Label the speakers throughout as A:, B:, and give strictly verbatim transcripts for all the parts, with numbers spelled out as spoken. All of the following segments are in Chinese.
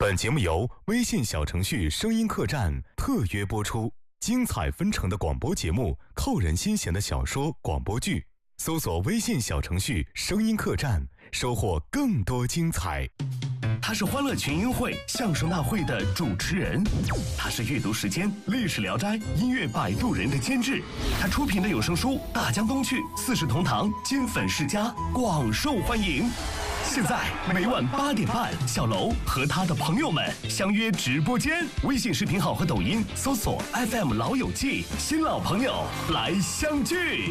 A: 本节目由微信小程序声音客栈特约播出，精彩纷呈的广播节目，扣人心弦的小说广播剧，搜索微信小程序声音客栈，收获更多精彩。
B: 他是欢乐群英会相声大会的主持人，他是阅读时间历史聊斋音乐摆渡人的监制，他出品的有声书《大江东去》四世同堂金粉世家广受欢迎。现在每晚八点半，小楼和他的朋友们相约直播间，微信视频号和抖音搜索 F M 老友记，新老朋友来相聚。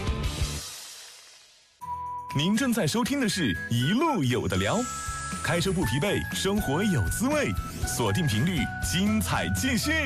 C: 您正在收听的是一路有的聊，开车不疲惫，生活有滋味，锁定频率，精彩继续。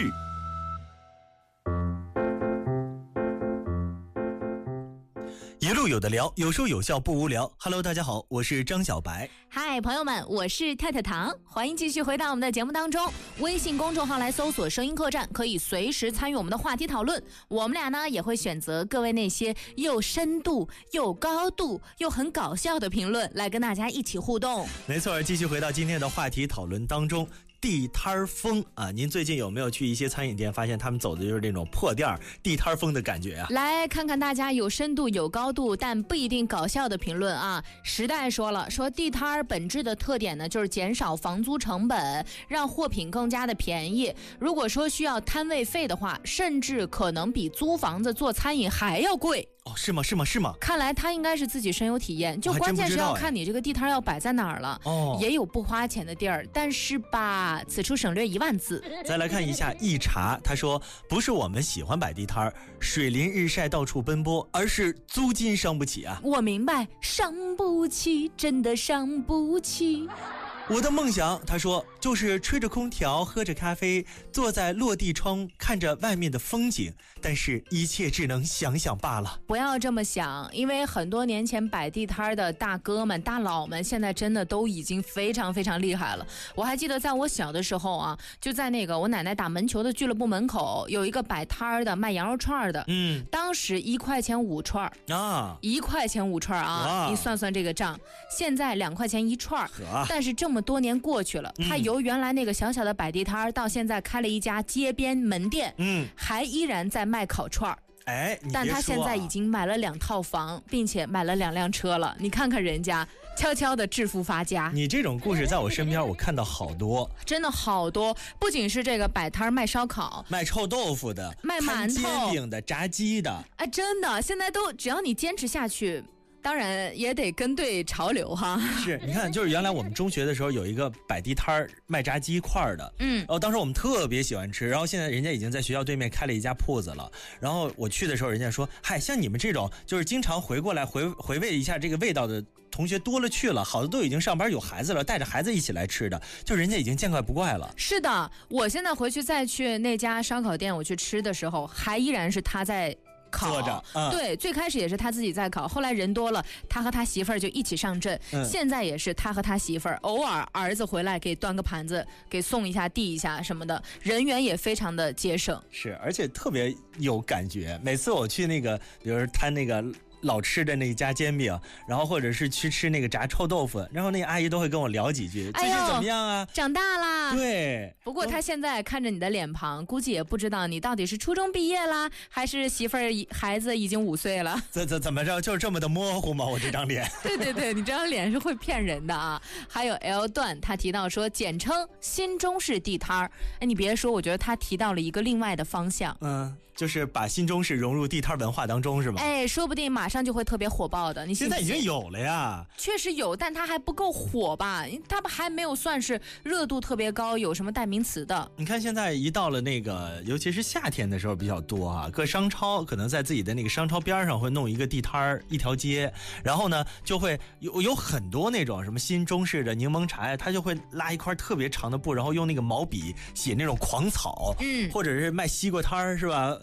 D: 一路有的聊，有说有笑不无聊。Hello， 大家好，我是张小白。
E: 嗨，朋友们，我是太太糖，欢迎继续回到我们的节目当中。微信公众号来搜索声音客栈，可以随时参与我们的话题讨论。我们俩呢也会选择各位那些又深度又高度又很搞笑的评论来跟大家一起互动。
D: 没错，继续回到今天的话题讨论当中。地摊风啊，您最近有没有去一些餐饮店，发现他们走的就是那种破店地摊风的感觉啊？
E: 来看看大家有深度有高度但不一定搞笑的评论啊。时代说了，说地摊本质的特点呢，就是减少房租成本，让货品更加的便宜。如果说需要摊位费的话，甚至可能比租房子做餐饮还要贵。
D: 哦，是吗？是吗？是吗？
E: 看来他应该是自己深有体验，就关键是要看你这个地摊要摆在哪儿了。哦，也有不花钱的地儿，但是吧，此处省略一万字。
D: 再来看一下一茶，他说不是我们喜欢摆地摊，水淋日晒到处奔波，而是租金伤不起啊。
E: 我明白，伤不起，真的伤不起。
D: 我的梦想，他说就是吹着空调，喝着咖啡，坐在落地窗看着外面的风景，但是一切只能想想罢了。
E: 不要这么想，因为很多年前摆地摊的大哥们大佬们现在真的都已经非常非常厉害了。我还记得在我小的时候啊，就在那个我奶奶打门球的俱乐部门口有一个摆摊的卖羊肉串的，嗯，当时一块钱五串啊，一块钱五串啊，你算算这个账，现在两块钱一串，但是这么多年过去了，他由原来那个小小的摆地摊到现在开了一家街边门店，嗯，还依然在卖烤串。
D: 哎，
E: 但他现在已经买了两套房，并且买了两辆车了。你看看人家，悄悄的致富发家。
D: 你这种故事在我身边我看到好多，
E: 真的好多。不仅是这个摆摊卖烧烤、
D: 卖臭豆腐的、
E: 卖馒头、
D: 煎饼的、炸鸡的，
E: 哎，真的，现在都只要你坚持下去。当然也得跟对潮流哈。
D: 是，你看，就是原来我们中学的时候有一个摆地摊卖炸鸡块的，嗯，哦，当时我们特别喜欢吃，然后现在人家已经在学校对面开了一家铺子了。然后我去的时候，人家说，嗨，像你们这种就是经常回过来回回味一下这个味道的同学多了去了，好多都已经上班有孩子了，带着孩子一起来吃的，就人家已经见怪不怪了。
E: 是的，我现在回去再去那家烧烤店我去吃的时候，还依然是他在烤
D: 着、嗯、
E: 对，最开始也是他自己在烤，后来人多了，他和他媳妇儿就一起上阵、嗯、现在也是他和他媳妇儿，偶尔儿子回来给端个盘子给送一下递一下什么的，人员也非常的节省。
D: 是，而且特别有感觉。每次我去那个比如摊那个老吃的那家煎饼，然后或者是去吃那个炸臭豆腐，然后那个阿姨都会跟我聊几句，最近怎么样啊？
E: 长大啦。
D: 对。
E: 不过他现在看着你的脸庞，估计也不知道你到底是初中毕业啦，还是媳妇儿孩子已经五岁了。
D: 怎怎怎么着，就是这么的模糊吗？我这张脸。
E: 对对对，你这张脸是会骗人的啊。还有 L 段，他提到说，简称新中式地摊儿。哎，你别说，我觉得他提到了一个另外的方向。
D: 嗯，就是把新中式融入地摊文化当中，是吗？
E: 哎，说不定马上就会特别火爆的。你
D: 现在已经有了呀，
E: 确实有，但它还不够火吧？它还没有算是热度特别高，有什么代名词的？
D: 你看现在一到了那个，尤其是夏天的时候比较多啊，各商超可能在自己的那个商超边上会弄一个地摊一条街，然后呢就会有有很多那种什么新中式的柠檬茶呀，他就会拉一块特别长的布，然后用那个毛笔写那种狂草，嗯，或者是卖西瓜摊是吧？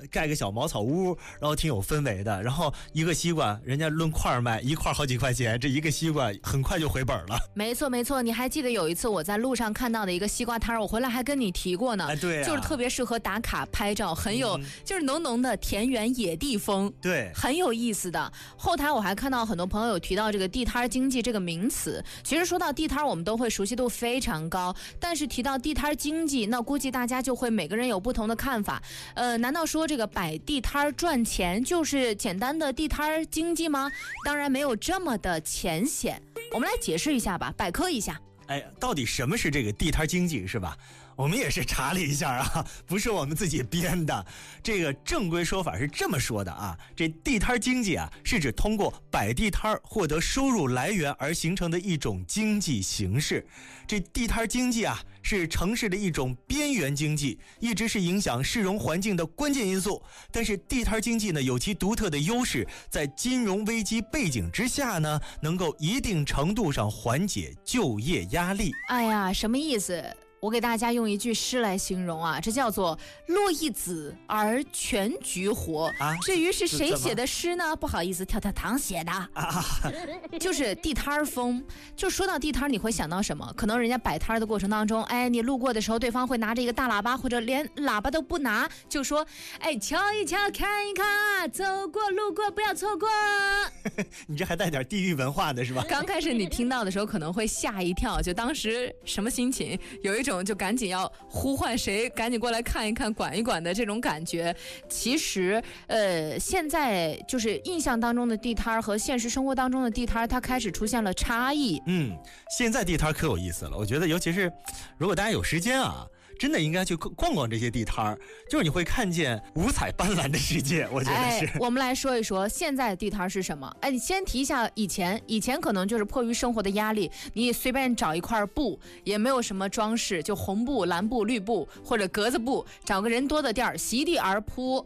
D: 盖个小茅草屋，然后挺有氛围的。然后一个西瓜人家论块卖，一块好几块钱，这一个西瓜很快就回本了。
E: 没错没错，你还记得有一次我在路上看到的一个西瓜摊，我回来还跟你提过呢。
D: 哎，对、啊，
E: 就是特别适合打卡拍照，很有、嗯、就是浓浓的田园野地风，
D: 对，
E: 很有意思的。后台我还看到很多朋友有提到这个地摊经济这个名词。其实说到地摊，我们都会熟悉度非常高，但是提到地摊经济，那估计大家就会每个人有不同的看法。呃，难道说这个摆地摊赚钱就是简单的地摊经济吗？当然没有这么的浅显。我们来解释一下吧，百科一下。
D: 哎，到底什么是这个地摊经济是吧？我们也是查了一下啊，不是我们自己编的。这个正规说法是这么说的啊，这地摊经济啊，是指通过摆地摊获得收入来源而形成的一种经济形式。这地摊经济啊，是城市的一种边缘经济，一直是影响市容环境的关键因素。但是地摊经济呢，有其独特的优势，在金融危机背景之下呢，能够一定程度上缓解就业压力。
E: 哎呀，什么意思？我给大家用一句诗来形容啊，这叫做落一子而全局活啊。至于是谁写的诗呢？不好意思，跳跳糖写的啊，就是地摊风。就说到地摊，你会想到什么？可能人家摆摊的过程当中，哎，你路过的时候，对方会拿着一个大喇叭，或者连喇叭都不拿，就说，哎，瞧一瞧，看一看，走过路过不要错过。
D: 你这还带点地域文化的是吧？
E: 刚开始你听到的时候可能会吓一跳，就当时什么心情？有一种就赶紧要呼唤谁赶紧过来看一看管一管的这种感觉。其实呃，现在就是印象当中的地摊和现实生活当中的地摊它开始出现了差异。
D: 嗯，现在地摊可有意思了，我觉得尤其是如果大家有时间啊，真的应该去逛逛这些地摊儿，就是你会看见五彩斑斓的世界，我觉得是、
E: 哎、我们来说一说现在的地摊是什么。哎，你先提一下以前以前可能就是迫于生活的压力，你随便找一块布，也没有什么装饰，就红布蓝布绿布或者格子布，找个人多的地儿席地而铺，